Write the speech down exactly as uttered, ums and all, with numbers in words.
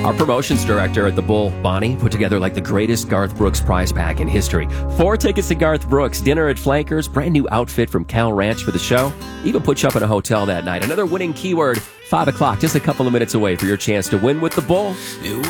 Our promotions director at the Bull, Bonnie, put together like the greatest Garth Brooks prize pack in history. Four tickets to Garth Brooks, dinner at Flankers, brand new outfit from Cal Ranch for the show. Even put you up in a hotel that night. Another winning keyword, five o'clock, just a couple of minutes away for your chance to win with the Bull.